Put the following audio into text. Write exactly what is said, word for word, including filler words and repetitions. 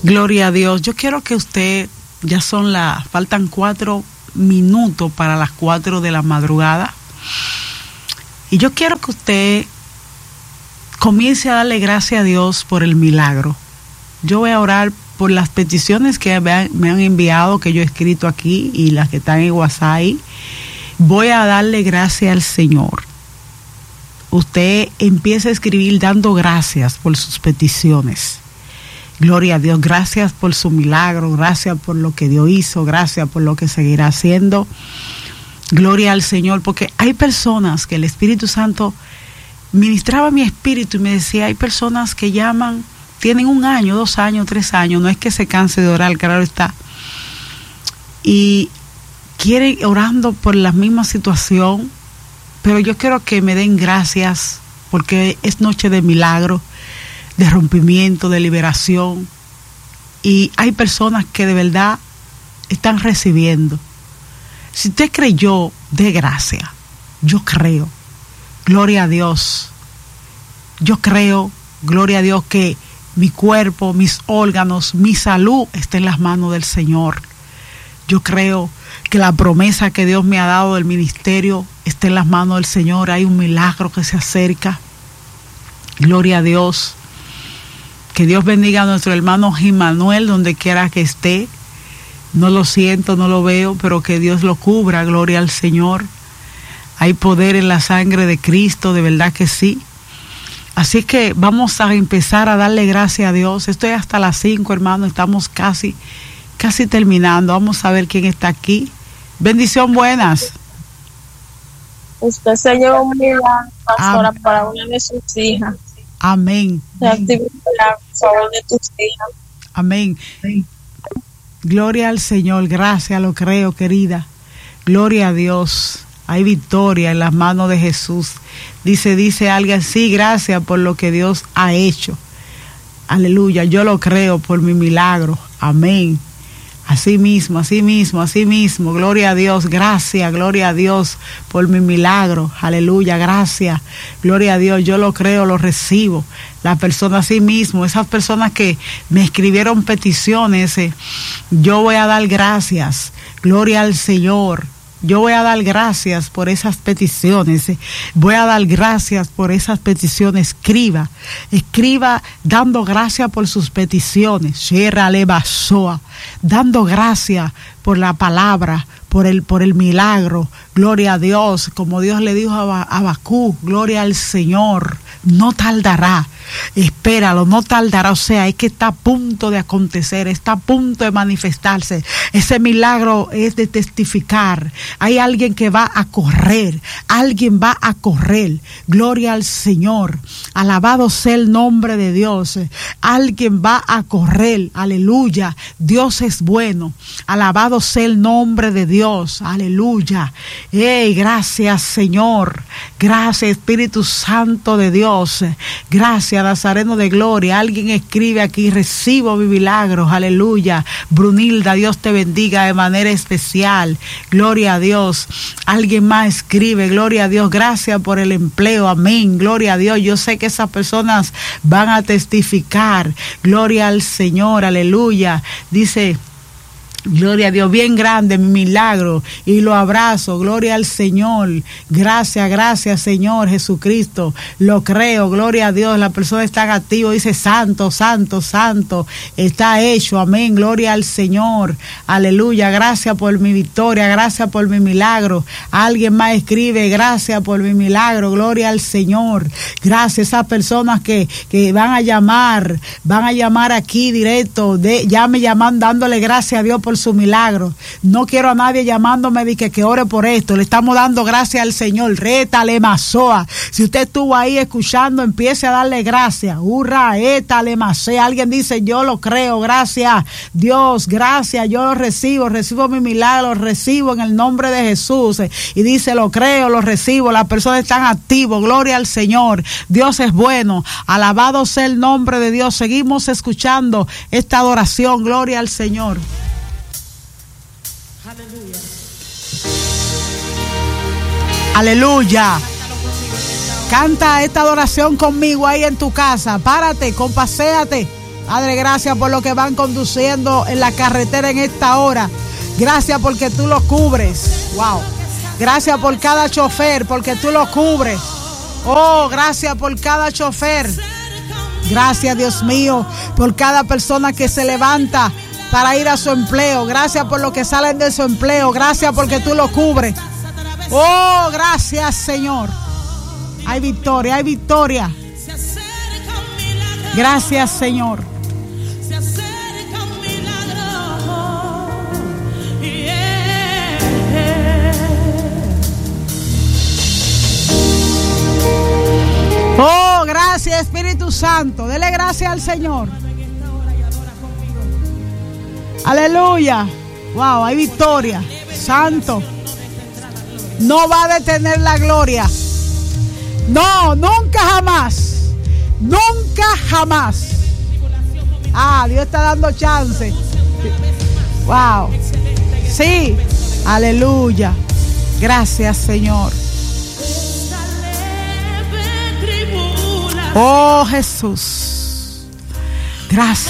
Gloria a Dios. Yo quiero que usted, ya son las, faltan cuatro minutos para las cuatro de la madrugada. Y yo quiero que usted comience a darle gracias a Dios por el milagro. Yo voy a orar por las peticiones que me han, me han enviado, que yo he escrito aquí y las que están en WhatsApp. Voy a darle gracias al Señor. Usted empieza a escribir dando gracias por sus peticiones. Gloria a Dios, gracias por su milagro, gracias por lo que Dios hizo, gracias por lo que seguirá haciendo. Gloria al Señor, porque hay personas que el Espíritu Santo ministraba mi espíritu y me decía, hay personas que llaman, tienen un año, dos años, tres años, no es que se canse de orar, claro está, y quieren orando por la misma situación, pero yo quiero que me den gracias porque es noche de milagro, de rompimiento, de liberación, y hay personas que de verdad están recibiendo. Si usted creyó, dé gracia. Yo creo, gloria a Dios, yo creo, gloria a Dios, que mi cuerpo, mis órganos, mi salud está en las manos del Señor. Yo creo que la promesa que Dios me ha dado del ministerio está en las manos del Señor. Hay un milagro que se acerca. Gloria a Dios. Que Dios bendiga a nuestro hermano Gimanuel donde quiera que esté. No lo siento, no lo veo, pero que Dios lo cubra. Gloria al Señor. Hay poder en la sangre de Cristo, de verdad que sí. Así que vamos a empezar a darle gracias a Dios. Estoy hasta las cinco, hermano. Estamos casi, casi terminando. Vamos a ver quién está aquí. Bendición, buenas. Usted se lleva un milagro, pastora, Am- para una de sus hijas. Amén. Se activa un milagro a favor de tus hijas. Amén. Amén. Gloria al Señor. Gracias, lo creo, querida. Gloria a Dios. Hay victoria en las manos de Jesús. Dice, dice alguien, sí, gracias por lo que Dios ha hecho. Aleluya, yo lo creo por mi milagro. Amén. Así mismo, así mismo, así mismo. Gloria a Dios, gracias, gloria a Dios por mi milagro. Aleluya, gracias. Gloria a Dios, yo lo creo, lo recibo. La persona así mismo, esas personas que me escribieron peticiones, eh, yo voy a dar gracias. Gloria al Señor. Yo voy a dar gracias por esas peticiones. Voy a dar gracias por esas peticiones. Escriba, escriba dando gracias por sus peticiones. Dando gracias por la palabra, por el, por el milagro. Gloria a Dios, como Dios le dijo a Habacuc, gloria al Señor. No tardará, espéralo, no tardará, o sea, es que está a punto de acontecer, está a punto de manifestarse. Ese milagro es de testificar. Hay alguien que va a correr, alguien va a correr. Gloria al Señor, alabado sea el nombre de Dios. Alguien va a correr, aleluya. Dios es bueno, alabado sea el nombre de Dios, aleluya. Hey, gracias Señor, gracias Espíritu Santo de Dios. Gracias, Nazareno de gloria. Alguien escribe aquí, recibo mi milagro, aleluya. Brunilda, Dios te bendiga de manera especial. Gloria a Dios. Alguien más escribe, gloria a Dios. Gracias por el empleo, amén. Gloria a Dios. Yo sé que esas personas van a testificar. Gloria al Señor, aleluya. Dice, gloria a Dios, bien grande mi milagro y lo abrazo, gloria al Señor, gracias, gracias Señor Jesucristo, lo creo, gloria a Dios, la persona está activa, dice santo, santo, santo, está hecho, amén, gloria al Señor, aleluya, gracias por mi victoria, gracias por mi milagro. Alguien más escribe, gracias por mi milagro, gloria al Señor, gracias. Esas personas que, que van a llamar, van a llamar aquí directo, de, ya me llaman dándole gracias a Dios por su milagro. No quiero a nadie llamándome de que, que ore por esto. Le estamos dando gracias al Señor. Rétale mazoa. Si usted estuvo ahí escuchando, empiece a darle gracias. Hurra, étale macea. Alguien dice, yo lo creo. Gracias, Dios. Gracias. Yo lo recibo. Recibo mi milagro. Recibo en el nombre de Jesús. Y dice, lo creo, lo recibo. Las personas están activas. Gloria al Señor. Dios es bueno. Alabado sea el nombre de Dios. Seguimos escuchando esta adoración. Gloria al Señor. Aleluya. Aleluya. Canta esta adoración conmigo ahí en tu casa. Párate, compaséate. Padre, gracias por lo que van conduciendo en la carretera en esta hora. Gracias porque tú lo cubres. Wow. Gracias por cada chofer, porque tú lo cubres. Oh, gracias por cada chofer. Gracias, Dios mío, por cada persona que se levanta para ir a su empleo. Gracias por los que salen de su empleo. Gracias porque tú lo cubres. Oh, gracias, Señor. Hay victoria, hay victoria. Gracias, Señor. Oh, gracias, Espíritu Santo. Dele gracias al Señor. Aleluya. Wow, hay victoria. Santo. No va a detener la gloria. No, nunca jamás. Nunca jamás. Ah, Dios está dando chance. Wow. Sí. Aleluya. Gracias, Señor. Oh, Jesús. Gracias.